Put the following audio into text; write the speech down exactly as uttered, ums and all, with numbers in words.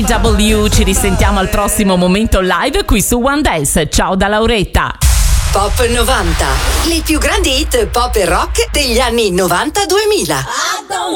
Tony W. Ci risentiamo al prossimo momento live qui su One Dance. Ciao da Lauretta. Pop novanta, le più grandi hit pop e rock degli anni novanta duemila.